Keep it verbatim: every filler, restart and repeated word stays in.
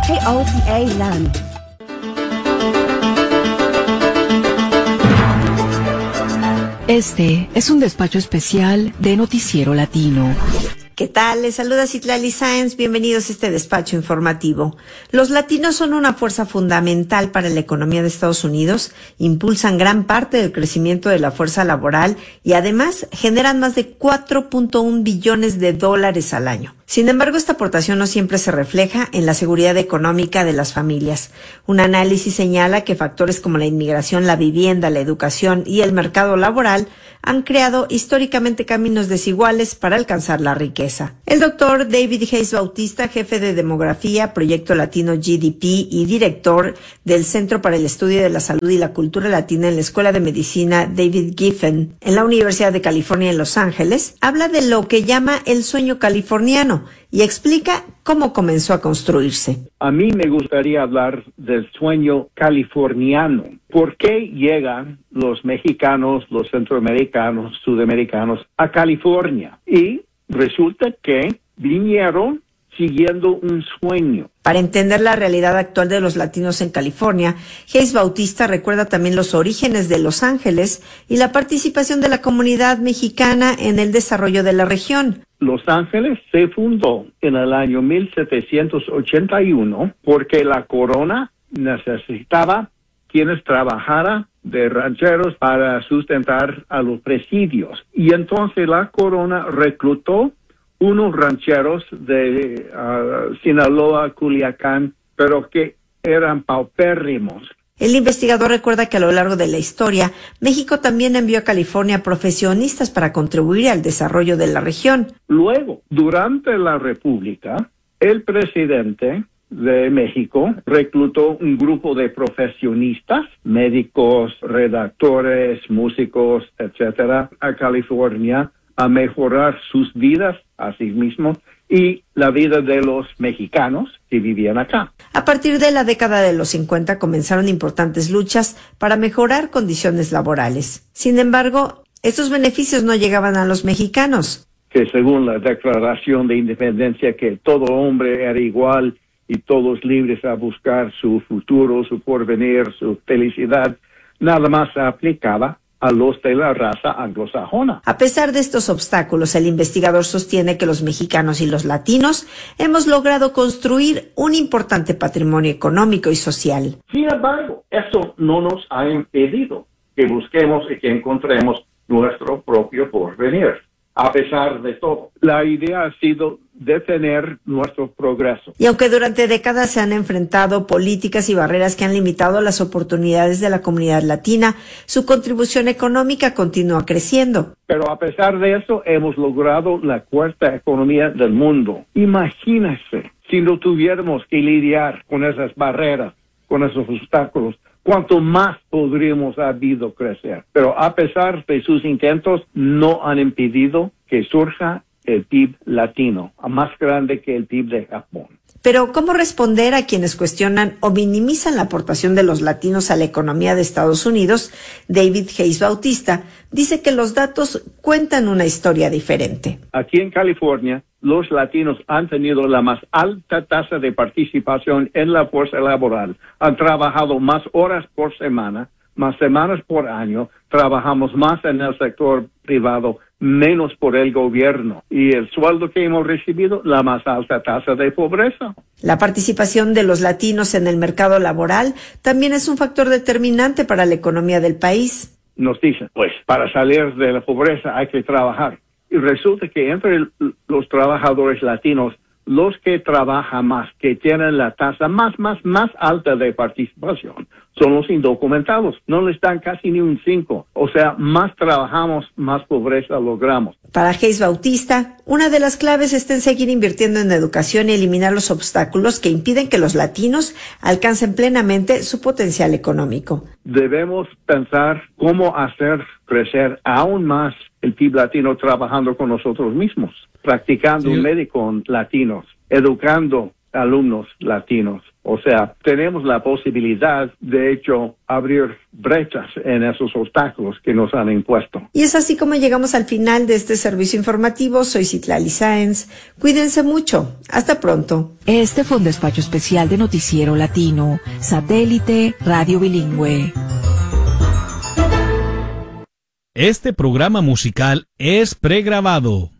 K O C A Land. Este es un despacho especial de Noticiero Latino. ¿Qué tal? Les saluda Citlali Sáenz. Bienvenidos a este despacho informativo. Los latinos son una fuerza fundamental para la economía de Estados Unidos, impulsan gran parte del crecimiento de la fuerza laboral y además generan más de cuatro punto uno billones de dólares al año. Sin embargo, esta aportación no siempre se refleja en la seguridad económica de las familias. Un análisis señala que factores como la inmigración, la vivienda, la educación y el mercado laboral han creado históricamente caminos desiguales para alcanzar la riqueza. El doctor David Hayes Bautista, jefe de demografía, Proyecto Latino G D P y director del Centro para el Estudio de la Salud y la Cultura Latina en la Escuela de Medicina David Giffen en la Universidad de California en Los Ángeles, habla de lo que llama el sueño californiano y explica cómo comenzó a construirse. A mí me gustaría hablar del sueño californiano. ¿Por qué llegan los mexicanos, los centroamericanos, sudamericanos a California? Y resulta que vinieron siguiendo un sueño. Para entender la realidad actual de los latinos en California, Hayes Bautista recuerda también los orígenes de Los Ángeles y la participación de la comunidad mexicana en el desarrollo de la región. Los Ángeles se fundó en el año mil setecientos ochenta y uno porque la corona necesitaba quienes trabajaran de rancheros para sustentar a los presidios. Y entonces la corona reclutó unos rancheros de uh, Sinaloa, Culiacán, pero que eran paupérrimos. El investigador recuerda que a lo largo de la historia, México también envió a California profesionistas para contribuir al desarrollo de la región. Luego, durante la República, el presidente de México reclutó un grupo de profesionistas, médicos, redactores, músicos, etcétera, a California a mejorar sus vidas a sí mismos y la vida de los mexicanos que vivían acá. A partir de la década de los cincuenta comenzaron importantes luchas para mejorar condiciones laborales. Sin embargo, estos beneficios no llegaban a los mexicanos. Que según la Declaración de Independencia, que todo hombre era igual y todos libres a buscar su futuro, su porvenir, su felicidad, nada más se aplicaba a los de la raza anglosajona. A pesar de estos obstáculos, el investigador sostiene que los mexicanos y los latinos hemos logrado construir un importante patrimonio económico y social. Sin embargo, eso no nos ha impedido que busquemos y que encontremos nuestro propio porvenir. A pesar de todo, la idea ha sido detener nuestro progreso. Y aunque durante décadas se han enfrentado políticas y barreras que han limitado las oportunidades de la comunidad latina, su contribución económica continúa creciendo. Pero a pesar de eso, hemos logrado la cuarta economía del mundo. Imagínense si no tuviéramos que lidiar con esas barreras, con esos obstáculos, cuánto más podríamos haber crecer. Pero a pesar de sus intentos, no han impedido que surja el P I B latino, más grande que el P I B de Japón. Pero, ¿cómo responder a quienes cuestionan o minimizan la aportación de los latinos a la economía de Estados Unidos? David Hayes Bautista dice que los datos cuentan una historia diferente. Aquí en California, los latinos han tenido la más alta tasa de participación en la fuerza laboral. Han trabajado más horas por semana, más semanas por año. Trabajamos más en el sector privado, menos por el gobierno. Y el sueldo que hemos recibido, la más alta tasa de pobreza. La participación de los latinos en el mercado laboral también es un factor determinante para la economía del país. Nos dicen, pues, para salir de la pobreza hay que trabajar. Y resulta que entre el, los trabajadores latinos, los que trabajan más, que tienen la tasa más, más, más alta de participación, son los indocumentados. No les dan casi ni un cinco. O sea, más trabajamos, más pobreza logramos. Para Hayes Bautista, una de las claves está en seguir invirtiendo en educación y eliminar los obstáculos que impiden que los latinos alcancen plenamente su potencial económico. Debemos pensar cómo hacer crecer aún más el P I B latino trabajando con nosotros mismos, practicando sí. médico con latinos, educando alumnos latinos. O sea, tenemos la posibilidad, de hecho, abrir brechas en esos obstáculos que nos han impuesto. Y es así como llegamos al final de este servicio informativo. Soy Citlali Sáenz. Cuídense mucho. Hasta pronto. Este fue un despacho especial de Noticiero Latino, Satélite Radio Bilingüe. Este programa musical es pregrabado.